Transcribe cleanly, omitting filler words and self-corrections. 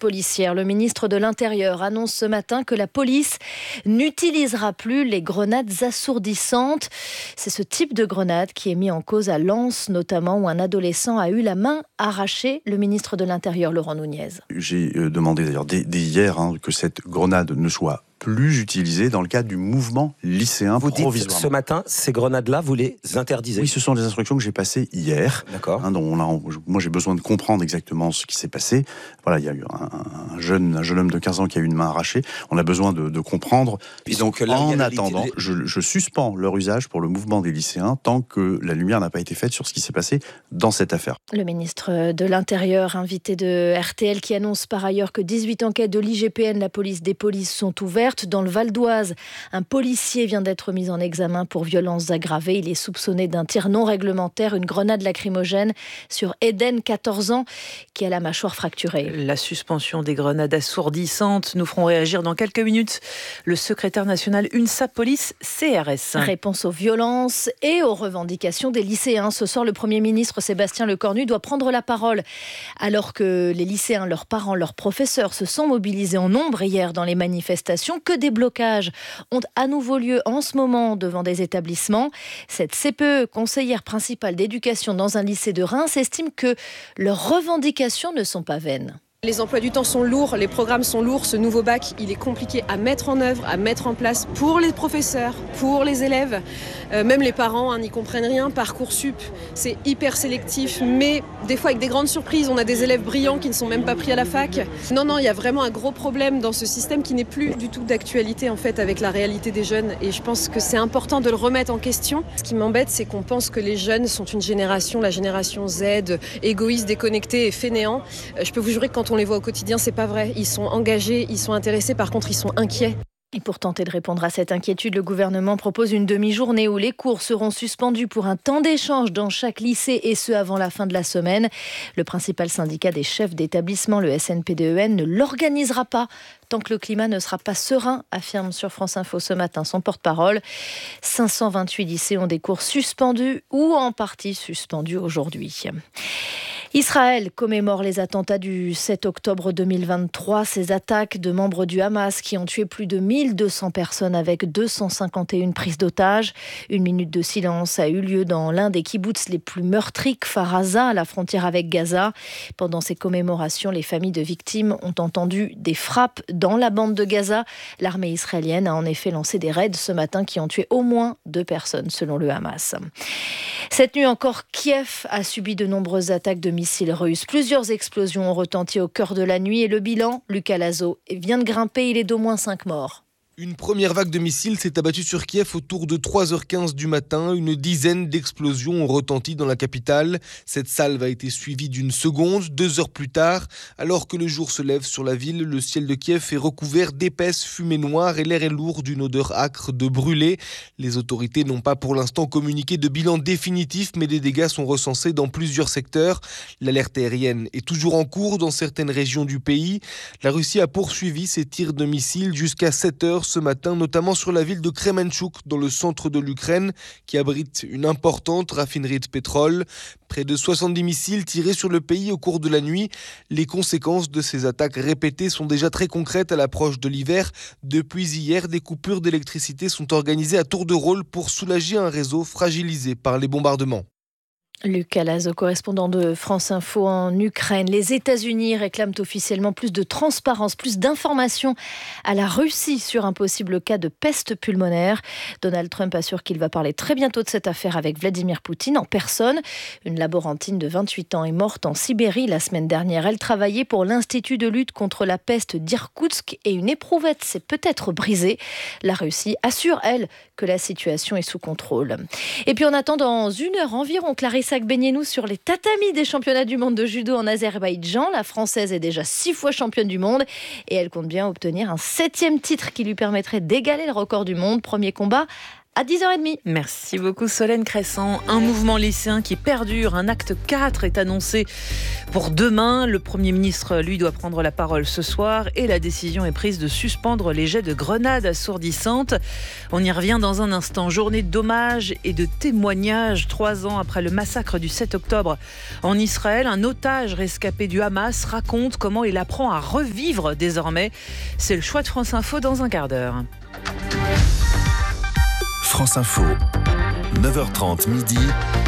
policière. Le ministre de l'Intérieur annonce ce matin que la police n'utilisera plus les grenades assourdissantes. C'est ce type de grenade qui est mis en cause à Lens, notamment, où un adolescent a eu la main arrachée. Le ministre de l'Intérieur, Laurent Nunez. J'ai demandé d'ailleurs dès hier que cette grenade ne soit plus utilisée dans le cadre du mouvement lycéen provisoirement. Vous dites ce matin, ces grenades-là, vous les interdisez? Oui, ce sont les instructions que j'ai passées hier. D'accord. Moi, j'ai besoin de comprendre exactement ce qui s'est passé. Voilà, il y a eu un jeune homme de 15 ans qui a eu une main arrachée. On a besoin de comprendre. Et donc, en attendant, je suspends leur usage pour le mouvement des lycéens tant que la lumière n'a pas été faite sur ce qui s'est passé dans cette affaire. Le ministre de l'Intérieur, invité de RTL, qui annonce par ailleurs que 18 enquêtes de l'IGPN, la police des polices, sont ouvertes. Dans le Val d'Oise, un policier vient d'être mis en examen pour violences aggravées. Il est soupçonné d'un tir non réglementaire, une grenade lacrymogène sur Eden, 14 ans, qui a la mâchoire fracturée. La suspension des grenades assourdissantes nous feront réagir dans quelques minutes. Le secrétaire national UNSA Police CRS. Réponse aux violences et aux revendications des lycéens. Ce soir, le Premier ministre Sébastien Lecornu doit prendre la parole. Alors que les lycéens, leurs parents, leurs professeurs se sont mobilisés en nombre hier dans les manifestations, que des blocages ont à nouveau lieu en ce moment devant des établissements. Cette CPE, conseillère principale d'éducation dans un lycée de Reims, estime que leurs revendications ne sont pas vaines. Les emplois du temps sont lourds, les programmes sont lourds. Ce nouveau bac, il est compliqué à mettre en œuvre, à mettre en place pour les professeurs, pour les élèves. Même les parents n'y comprennent rien. Parcoursup, c'est hyper sélectif, mais des fois avec des grandes surprises. On a des élèves brillants qui ne sont même pas pris à la fac. Non, il y a vraiment un gros problème dans ce système qui n'est plus du tout d'actualité en fait avec la réalité des jeunes. Et je pense que c'est important de le remettre en question. Ce qui m'embête, c'est qu'on pense que les jeunes sont une génération, la génération Z, égoïste, déconnectée et fainéant. Je peux vous jurer que quand on les voit au quotidien, c'est pas vrai. Ils sont engagés, ils sont intéressés, par contre, ils sont inquiets. Et pour tenter de répondre à cette inquiétude, le gouvernement propose une demi-journée où les cours seront suspendus pour un temps d'échange dans chaque lycée et ce avant la fin de la semaine. Le principal syndicat des chefs d'établissement, le SNPDEN, ne l'organisera pas tant que le climat ne sera pas serein, affirme sur France Info ce matin son porte-parole. 528 lycées ont des cours suspendus ou en partie suspendus aujourd'hui. Israël commémore les attentats du 7 octobre 2023, ces attaques de membres du Hamas qui ont tué plus de 1200 personnes avec 251 prises d'otages. Une minute de silence a eu lieu dans l'un des kibboutz les plus meurtris, Kfar Aza, à la frontière avec Gaza. Pendant ces commémorations, les familles de victimes ont entendu des frappes dans la bande de Gaza. L'armée israélienne a en effet lancé des raids ce matin qui ont tué au moins 2 personnes selon le Hamas. Cette nuit encore, Kiev a subi de nombreuses attaques de missiles russes. Plusieurs explosions ont retenti au cœur de la nuit et le bilan, Lucas Lazo, vient de grimper, il est d'au moins 5 morts. Une première vague de missiles s'est abattue sur Kiev autour de 3h15 du matin. Une dizaine d'explosions ont retenti dans la capitale. Cette salve a été suivie d'une seconde, 2 heures plus tard. Alors que le jour se lève sur la ville, le ciel de Kiev est recouvert d'épaisses fumées noires et l'air est lourd d'une odeur âcre de brûlé. Les autorités n'ont pas pour l'instant communiqué de bilan définitif, mais des dégâts sont recensés dans plusieurs secteurs. L'alerte aérienne est toujours en cours dans certaines régions du pays. La Russie a poursuivi ses tirs de missiles jusqu'à 7h ce matin, notamment sur la ville de Kremenchuk, dans le centre de l'Ukraine, qui abrite une importante raffinerie de pétrole. Près de 70 missiles tirés sur le pays au cours de la nuit. Les conséquences de ces attaques répétées sont déjà très concrètes à l'approche de l'hiver. Depuis hier, des coupures d'électricité sont organisées à tour de rôle pour soulager un réseau fragilisé par les bombardements. Lucas Lazo, correspondant de France Info en Ukraine. Les États-Unis réclament officiellement plus de transparence, plus d'informations à la Russie sur un possible cas de peste pulmonaire. Donald Trump assure qu'il va parler très bientôt de cette affaire avec Vladimir Poutine en personne. Une laborantine de 28 ans est morte en Sibérie la semaine dernière. Elle travaillait pour l'Institut de lutte contre la peste d'Irkoutsk et une éprouvette s'est peut-être brisée. La Russie assure, elle, que la situation est sous contrôle. Et puis on attend dans 1 heure environ Clarissa Agbenienou sur les tatamis des championnats du monde de judo en Azerbaïdjan. La Française est déjà 6 fois championne du monde et elle compte bien obtenir un 7e titre qui lui permettrait d'égaler le record du monde. Premier combat à 10h30. Merci beaucoup Solène Crescent. Un mouvement lycéen qui perdure. Un acte 4 est annoncé pour demain. Le Premier ministre, lui, doit prendre la parole ce soir et la décision est prise de suspendre les jets de grenades assourdissantes. On y revient dans un instant. Journée d'hommage et de témoignages 3 ans après le massacre du 7 octobre en Israël. Un otage rescapé du Hamas raconte comment il apprend à revivre désormais. C'est le choix de France Info dans un quart d'heure. France Info, 9h30 midi.